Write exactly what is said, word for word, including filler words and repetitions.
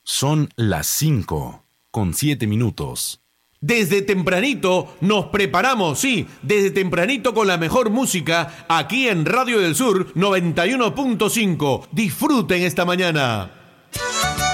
Son las cinco con siete minutos. Desde tempranito nos preparamos, sí, desde tempranito con la mejor música aquí en Radio del Sur noventa y uno punto cinco. Disfruten esta mañana.